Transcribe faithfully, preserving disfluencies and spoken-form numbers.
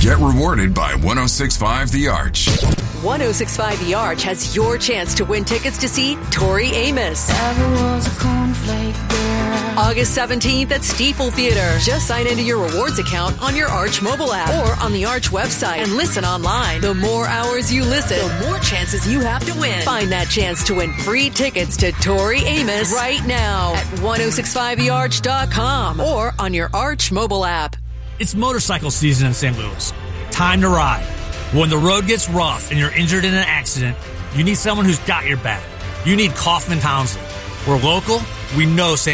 Get rewarded by one oh six point five The Arch. one oh six point five The Arch has your chance to win tickets to see Tori Amos. August seventeenth at Steeple Theater. Just sign into your rewards account on your Arch mobile app or on the Arch website and listen online. The more hours you listen, the more chances you have to win. Find that chance to win free tickets to Tori Amos right now at ten sixty-five the arch dot com or on your Arch mobile app. It's motorcycle season in Saint Louis. Time to ride. When the road gets rough and you're injured in an accident, you need someone who's got your back. You need Kaufman Townsley. We're local. We know Saint